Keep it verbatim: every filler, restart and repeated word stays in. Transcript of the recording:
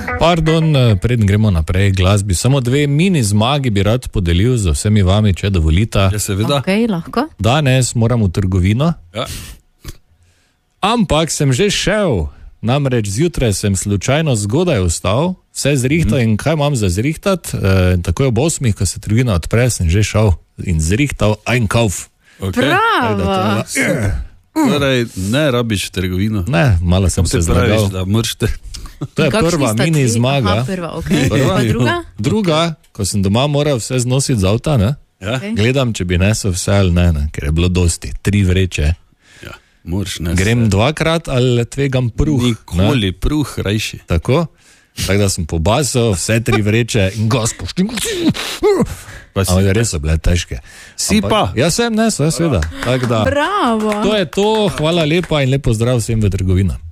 Pardon, preden gremo naprej glasbi, samo dve mini zmagi bi rad podelil z vsemi vami, če dovolite. Ja, seveda. Okay, lahko. Danes moram v trgovino, ja. Ampak sem že šel, namreč zjutraj sem slučajno zgodaj vstal, vse zrihtal mm. in kaj imam za zrihtat, e, tako je ob osmih, ko se trgovina odpre, sem že šel in zrihtal Einkauf. Okay. Bravo! Torej, ne rabiš trgovino. Ne, malo sem se zlagal. Da mršte. To je prva mini zmaga. Aha, prva, okay. Prva. Pa druga? Druga, ko sem doma moral vse znositi z avta, ne? Ja. Okay. Gledam, če bi nesel vse ali ne, ne, ker je bilo dosti, tri vreče. Ja, moraš nesel. Grem dvakrat ali tvegam pruh. Nikoli ne? Pruh rajši. Tako? Tako da sem pobasal vse tri vreče in gospoštim. Ampak res so bile težke. Si Ampak, pa? Ja sem nesel, seveda. Bravo! To je to, hvala lepa in lepo zdrav vsem v trgovino.